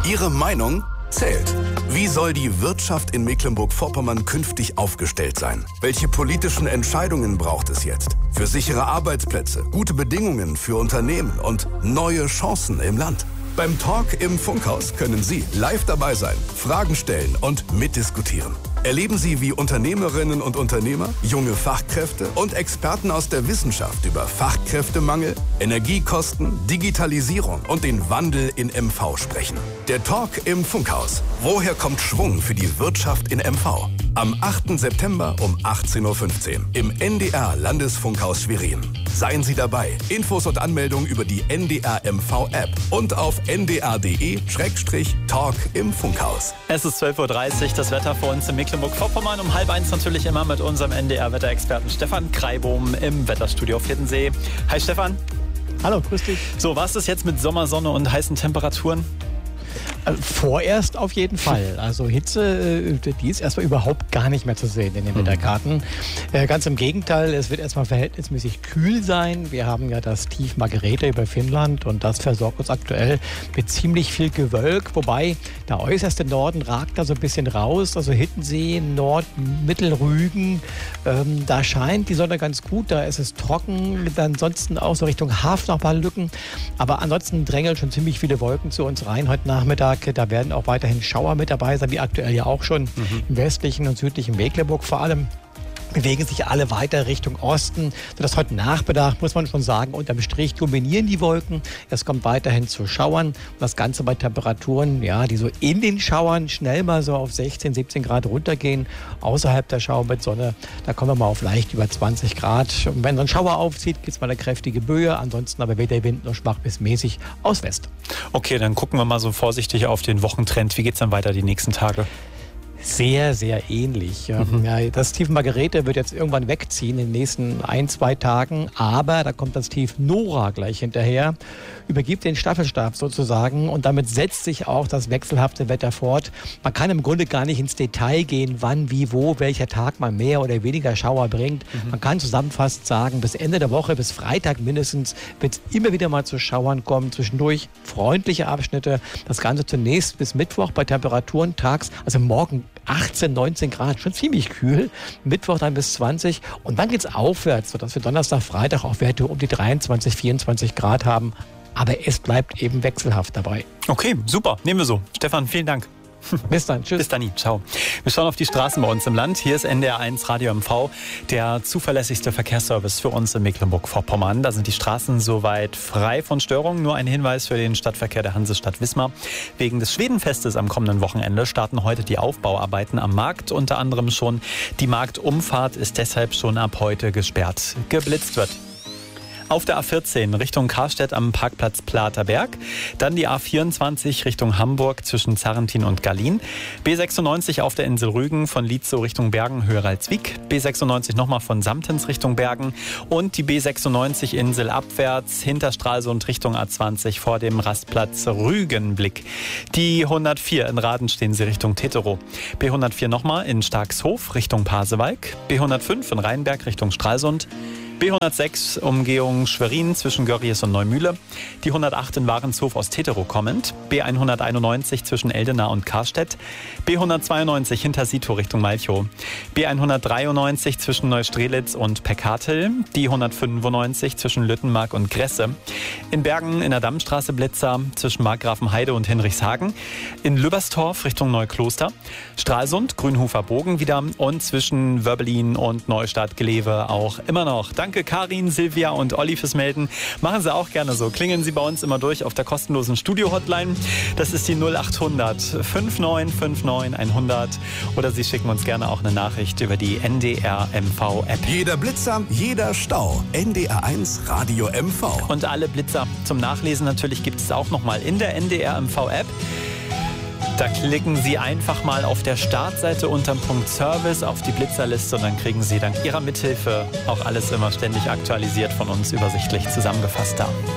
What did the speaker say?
Ihre Meinung zählt. Wie soll die Wirtschaft in Mecklenburg-Vorpommern künftig aufgestellt sein? Welche politischen Entscheidungen braucht es jetzt? Für sichere Arbeitsplätze, gute Bedingungen für Unternehmen und neue Chancen im Land. Beim Talk im Funkhaus können Sie live dabei sein, Fragen stellen und mitdiskutieren. Erleben Sie, wie Unternehmerinnen und Unternehmer, junge Fachkräfte und Experten aus der Wissenschaft über Fachkräftemangel, Energiekosten, Digitalisierung und den Wandel in MV sprechen. Der Talk im Funkhaus. Woher kommt Schwung für die Wirtschaft in MV? Am 8. September um 18.15 Uhr im NDR Landesfunkhaus Schwerin. Seien Sie dabei. Infos und Anmeldungen über die NDR MV App und auf ndr.de/Talk im Funkhaus. Es ist 12.30 Uhr, das Wetter vor uns in Mecklenburg-Vorpommern. Um 12:30 natürlich immer mit unserem NDR-Wetterexperten Stefan Kreibohm im Wetterstudio auf Hiddensee. Hi Stefan. Hallo, grüß dich. So, was ist jetzt mit Sommersonne und heißen Temperaturen? Vorerst auf jeden Fall. Also Hitze, die ist erstmal überhaupt gar nicht mehr zu sehen in den Wetterkarten. Ganz im Gegenteil, es wird erstmal verhältnismäßig kühl sein. Wir haben ja das Tief Margarete über Finnland und das versorgt uns aktuell mit ziemlich viel Gewölk. Wobei der äußerste Norden ragt da so ein bisschen raus. Also Hiddensee, Mittelrügen, da scheint die Sonne ganz gut. Da ist es trocken. Ansonsten auch so Richtung Hafen noch ein paar Lücken. Aber ansonsten drängeln schon ziemlich viele Wolken zu uns rein heute Nachmittag. Da werden auch weiterhin Schauer mit dabei sein, wie aktuell ja auch schon im westlichen und südlichen Mecklenburg vor allem. Bewegen sich alle weiter Richtung Osten, sodass heute Nachmittag, muss man schon sagen, unterm Strich dominieren die Wolken. Es kommt weiterhin zu Schauern und das Ganze bei Temperaturen, ja, die so in den Schauern schnell mal so auf 16, 17 Grad runtergehen. Außerhalb der Schauer mit Sonne, da kommen wir mal auf leicht über 20 Grad. Und wenn so ein Schauer aufzieht, gibt es mal eine kräftige Böe. Ansonsten aber weht der Wind nur schwach bis mäßig aus West. Okay, dann gucken wir mal so vorsichtig auf den Wochentrend. Wie geht es dann weiter die nächsten Tage? Sehr, sehr ähnlich. Ja, das Tief Margarete wird jetzt irgendwann wegziehen in den nächsten 1-2 Tagen. Aber da kommt das Tief Nora gleich hinterher, übergibt den Staffelstab sozusagen. Und damit setzt sich auch das wechselhafte Wetter fort. Man kann im Grunde gar nicht ins Detail gehen, wann, wie, wo, welcher Tag mal mehr oder weniger Schauer bringt. Man kann zusammenfassend sagen, bis Ende der Woche, bis Freitag mindestens, wird es immer wieder mal zu Schauern kommen. Zwischendurch freundliche Abschnitte. Das Ganze zunächst bis Mittwoch bei Temperaturen tags, also morgen 18, 19 Grad, schon ziemlich kühl. Mittwoch dann bis 20 und dann geht es aufwärts, sodass wir Donnerstag, Freitag auch Werte um die 23, 24 Grad haben. Aber es bleibt eben wechselhaft dabei. Okay, super, nehmen wir so. Stefan, vielen Dank. Bis dann, tschüss. Bis dann, ciao. Wir schauen auf die Straßen bei uns im Land. Hier ist NDR1 Radio MV, der zuverlässigste Verkehrsservice für uns in Mecklenburg-Vorpommern. Da sind die Straßen soweit frei von Störungen. Nur ein Hinweis für den Stadtverkehr der Hansestadt Wismar. Wegen des Schwedenfestes am kommenden Wochenende starten heute die Aufbauarbeiten am Markt. Unter anderem schon die Marktumfahrt ist deshalb schon ab heute gesperrt. Geblitzt wird. Auf der A14 Richtung Karstedt am Parkplatz Platerberg. Dann die A24 Richtung Hamburg zwischen Zarrentin und Gallien. B96 auf der Insel Rügen von Lietzow Richtung Bergen, Höhe Ralswiek. B96 nochmal von Samtens Richtung Bergen. Und die B96 Insel abwärts hinter Stralsund Richtung A20 vor dem Rastplatz Rügenblick. Die 104 in Raden stehen sie Richtung Teterow. B104 nochmal in Starkshof Richtung Pasewalk. B105 in Rheinberg Richtung Stralsund. B106 Umgehung Schwerin zwischen Görries und Neumühle. Die 108 in Warenshof aus Teterow kommend. B191 zwischen Eldena und Karstedt. B192 hinter Sito Richtung Malchow. B193 zwischen Neustrelitz und Peckartel. Die 195 zwischen Lüttenmark und Gresse. In Bergen in der Dammstraße Blitzer zwischen Markgrafenheide und Hinrichshagen. In Lübberstorf Richtung Neukloster. Stralsund, Grünhofer Bogen wieder und zwischen Wörbelin und Neustadt-Glewe auch immer noch. Danke Karin, Silvia und Olli fürs Melden. Machen Sie auch gerne so. Klingeln Sie bei uns immer durch auf der kostenlosen Studio-Hotline. Das ist die 0800 5959 100. Oder Sie schicken uns gerne auch eine Nachricht über die NDR MV-App. Jeder Blitzer, jeder Stau. NDR1 Radio MV. Und alle Blitzer zum Nachlesen natürlich gibt es auch nochmal in der NDR MV-App. Da klicken Sie einfach mal auf der Startseite unterm Punkt Service auf die Blitzerliste und dann kriegen Sie dank Ihrer Mithilfe auch alles immer ständig aktualisiert von uns übersichtlich zusammengefasst da.